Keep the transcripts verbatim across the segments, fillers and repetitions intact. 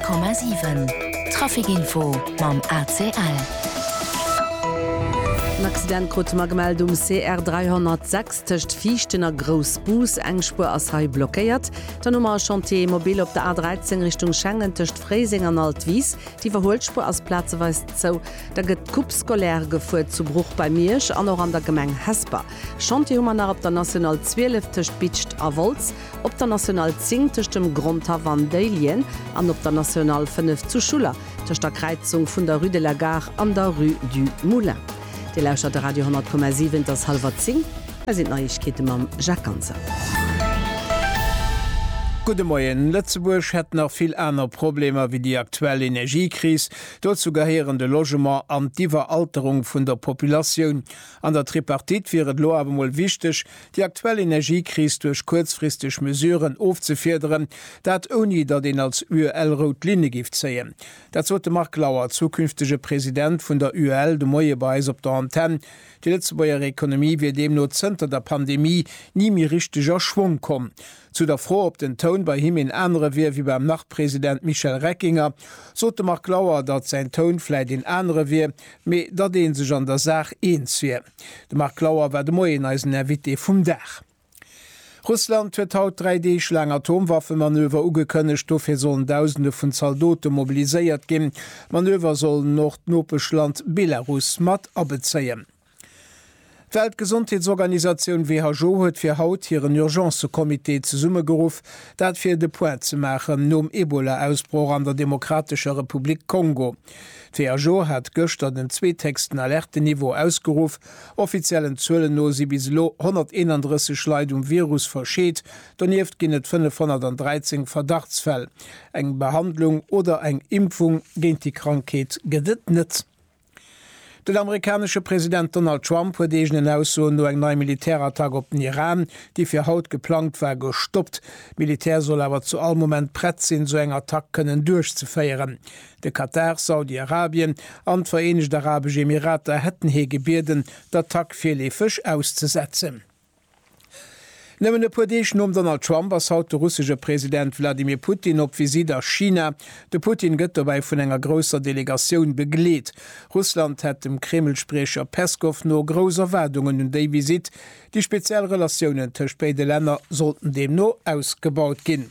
Komma sieben Trafikinfo mam A C L. Accident krut ma gemeld um C R dreihundertsechs töcht Fichtenner Grosbus engspur ass Hai blockéiert. Der Nummer Chantier mobil op der A dreizehn Richtung Schengen töcht Freising an Altwies. Die Verholspur as Plaze weist zo. Da gëtt Kupskolär gefuert zu Bruch bei Mirsch an noch an der Gemeng Hesper. Chantier hummer op der National zwölf töcht Bicht a Volz, op der National zehn töcht dem Grondha van Deilien an op der National fünf zu Schuler töcht der Kreizung vun der Rue de la Gare an der Rue du Moulin. Die Lauscher der Radio hundert Komma sieben das halber zing, da sind Neuigkeiten am Jacques Ganzer. Gute Morgen. Lützeburg hat noch viel andere Probleme wie die aktuelle Energiekrise. Dazu gehören de Logement an die Veralterung von der Population. An der Tripartit wäre es aber mal wichtig, die aktuelle Energiekrise durch kurzfristige Mesuren aufzufördern, das ohne dass den als U L-Rotlinie gibt sehen. Das sollte Mark Lauer, zukünftiger Präsident von der U L, de Moje bei auf der Antenne. Die Lützeburger Ökonomie wird dem nur Zentrum der Pandemie nie mehr richtiger Schwung kommen. Zu der Frau ob den Ton bei ihm in andere wie wie beim Nachtpräsident Michel Reckinger, sollte Mark Lauer, dass sein Ton vielleicht in andere wie, aber da den sich an der Sache eins wie. Der Mark Lauer war der Moin als ein Erwitte vom Dach. Russland wird haut drei D schlang Atomwaffenmanöver ugekönnecht, dofir sollen Tausende von Soldaten mobilisiert gehen. Manöver sollen Nordnopeschland Belarus mat abbezeien. Weltgesundheitsorganisation W H O huet fir haut hireieren Urgencekomitee ze Summe geruf, dat fir de Point ze machen nom Ebola-Ausbruch an der Demokratischer Republik Kongo. W H O hat gëster den Zweetexten Alerteniveau ausgeruf, offiziellen Zëllen no si bis lo hunderteinunddreißig Leid um Virus verscheet, daneft ginnet fünfhundertdreizehn Verdachtsfäll. Eng Behandlung oder eng Impfung géint die Krankheit gedet net. Der amerikanische Präsident Donald Trump huet degen Ausso no eng neii Militärattack op den Iran, die fir haut geplant war, gestoppt. Militär soll aber zu all moment brett sinn, so eng Attack können durchzufeieren. De Katar, Saudi-Arabien an Vereinigte Arabische Emirate hätten he gebeten, d'Attack fir fisch auszusetzen. Nëmmen de Podéchen um Donald Trump as haut der russische Präsident Wladimir Putin op Visit a China. De Putin gëtt dabei vun enger grosser Delegatioun begleet. Russland hat dem Kremlsprecher Peskov no groser Werdungen un déi Visit. Die Spezialrelationen tëcht beide Länder sollten dem no ausgebaut ginn.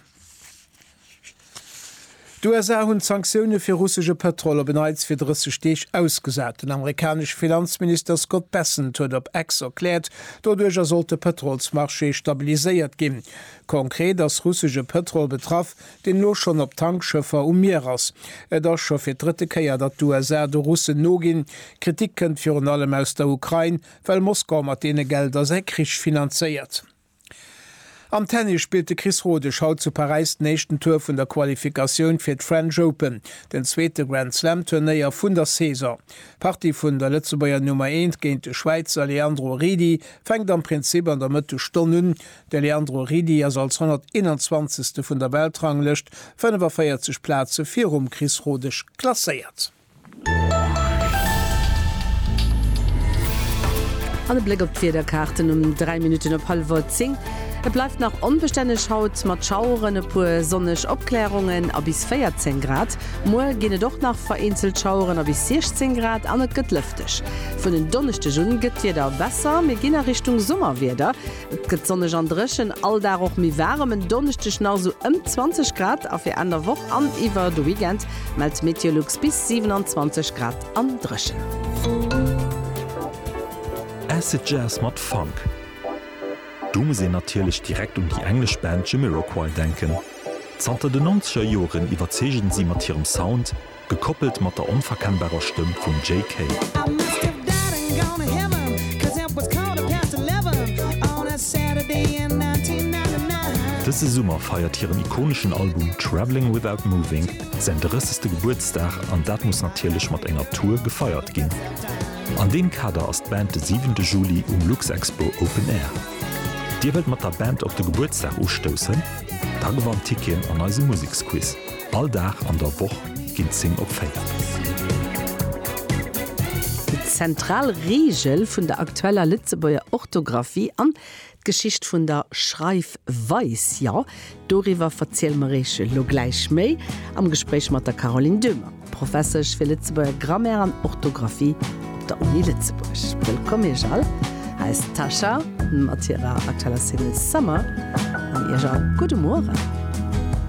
Du hun Sanktionen fir russische Petroler beneits fir dësse Stech ausgesat. Den amerikasch Finanzminister Scott Bessent huet op Ex erkläert, dodurch er sollte Petrolsmarché stabiliséiert ginn. Konkret as russische Petrol betraff, den no schon op Tankschëffer um Meer ass. Et as scho fir dritte Käier, dat du er de Russen no ginn, Kritiken fir an allem aus der Ukraine, well Moskau mat dee Gelder se krich finanzéiert. Am Tennis spielte Chris Rode haut zu Paris nächsten Tour von der Qualifikation für die French Open, den zweiten Grand Slam Turnier von der Saison. Party von der Lützeburger Nummer eins gegen den Schweizer Leandro Ridi fängt am Prinzip an der Mitte Stunden. Der Leandro Ridi ist als hunderteinundzwanzigste von der Weltrangliste fünfundvierzig Plätze vier um Chris Rode klassiert. An Blick op Federkarten um drei Minuten op halb zehn. Er bleibt nach unbeständig Haut mat Schaueren pur sonnech Abklärungen a bis vierzehn Grad. Mo gene doch nach vereinzelt Schaueren a bis sechzehn Grad an gëtt lüftig. Von den donnechte Jun gëtt wieder besser, mir ginner Richtung Sommer wieder. Et gëtt sonnech an dreschen, all da auch mi wärmen donnechte na so um zwanzig Grad a fir an der Woche an iwwer do Weekend meldt Meteorlux bis siebenundzwanzig Grad an dreschen. Acid Jazz mat Funk. Du muss se natürlich direkt um die englisch Band Jamiroquai denken. Zter den neunziger Joren iwwerzegen sie mat ihrem Sound, gekoppelt mat der unverkennbarer Stimme von J K. Diese Summer feiert ihren ikonischen Album Traveling Without Moving sein dritteste Geburtstag an dat muss natürlich mat enger Tour gefeiert gehen. An dem Kader ist Band den siebenten Juli um Lux Expo Open Air. Dir wird mat der Band auf den Geburtstag ausstoßen, da gewann Ticken an als Musiksquiz. All Dach an der Woche geht Sing op Feier. Die Zentralregel von der aktueller Lützeburger Orthographie an Geschicht vun der Schreifweis ja. Doriwer verzielmeresche lo gleich méi am Gespräch mat der Caroline Dömer, Professorch fir Litzeburger Grammaire an Orthographie op der Uni Litzeburg. Willkommen Ejal, heißt Tascha, mat ihrer aktueller Single Summer an Ejal. Gute Morgen.